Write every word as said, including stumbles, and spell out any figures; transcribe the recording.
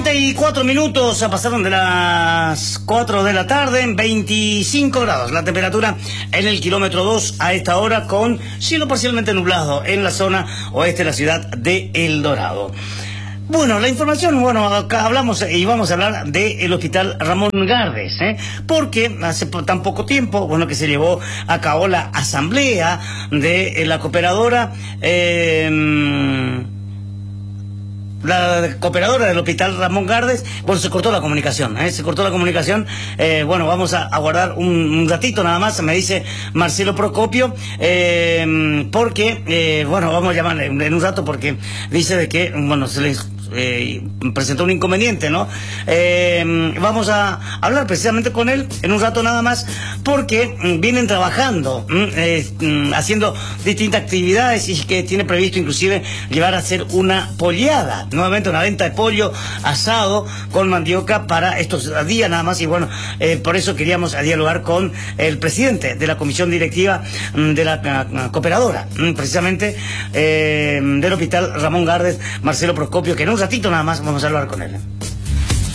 treinta y cuatro minutos pasaron de las cuatro de la tarde, en veinticinco grados la temperatura en el kilómetro dos a esta hora, con cielo parcialmente nublado en la zona oeste de la ciudad de El Dorado. Bueno, la información, bueno, acá hablamos y vamos a hablar del Hospital Ramón Gardes, ¿eh? Porque hace tan poco tiempo, bueno, que se llevó a cabo la asamblea de la cooperadora, eh, la cooperadora del Hospital Ramón Gardes. Bueno, se cortó la comunicación, ¿eh? se cortó la comunicación, eh, bueno, vamos a aguardar un, un ratito nada más, me dice Marcelo Procopio, eh, porque, eh, bueno, vamos a llamar en, en un rato, porque dice de que, bueno, se les Eh, presentó un inconveniente, ¿no? Eh, vamos a hablar precisamente con él en un rato nada más, porque mm, vienen trabajando, mm, eh, mm, haciendo distintas actividades, y que tiene previsto inclusive llevar a hacer una polleada, nuevamente una venta de pollo asado con mandioca para estos días nada más. Y bueno, eh, por eso queríamos dialogar con el presidente de la comisión directiva mm, de la uh, cooperadora, mm, precisamente eh, del Hospital Ramón Gardes, Marcelo Procopio, que en un ratito nada más vamos a hablar con él.